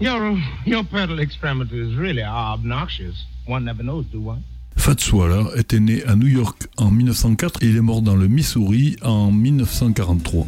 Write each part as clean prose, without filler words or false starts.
Your pedal extremities really are obnoxious. One never knows, do one? Fats Waller était né à New York en 1904 et il est mort dans le Missouri en 1943.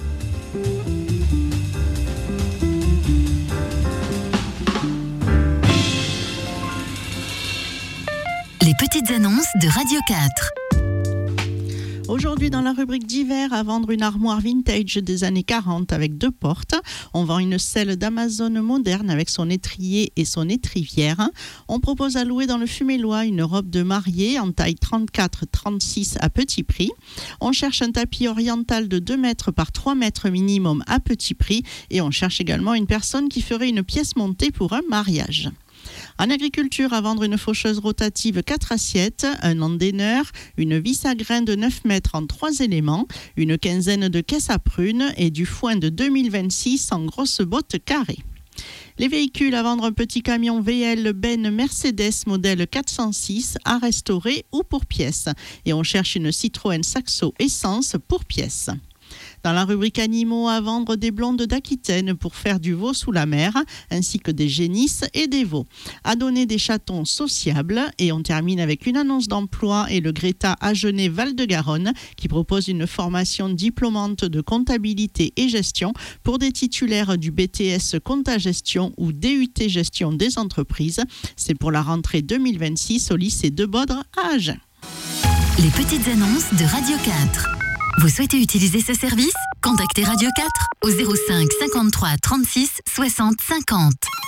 Les petites annonces de Radio 4. Aujourd'hui, dans la rubrique d'hiver, à vendre une armoire vintage des années 40 avec 2 portes. On vend une selle d'Amazon moderne avec son étrier et son étrivière. On propose à louer dans le Fumélois une robe de mariée en taille 34-36 à petit prix. On cherche un tapis oriental de 2 mètres par 3 mètres minimum à petit prix. Et on cherche également une personne qui ferait une pièce montée pour un mariage. En agriculture, à vendre une faucheuse rotative 4 assiettes, un endaineur, une vis à grains de 9 mètres en 3 éléments, une quinzaine de caisses à prunes et du foin de 2026 en grosses bottes carrées. Les véhicules, à vendre un petit camion VL Ben Mercedes modèle 406 à restaurer ou pour pièces. Et on cherche une Citroën Saxo Essence pour pièces. Dans la rubrique animaux, à vendre des blondes d'Aquitaine pour faire du veau sous la mer, ainsi que des génisses et des veaux. À donner des chatons sociables. Et on termine avec une annonce d'emploi et le Greta Agenais Val-de-Garonne qui propose une formation diplômante de comptabilité et gestion pour des titulaires du BTS Compta Gestion ou DUT Gestion des entreprises. C'est pour la rentrée 2026 au lycée de Bodre à Agen. Les petites annonces de Radio 4. Vous souhaitez utiliser ce service ? Contactez Radio 4 au 05 53 36 60 50.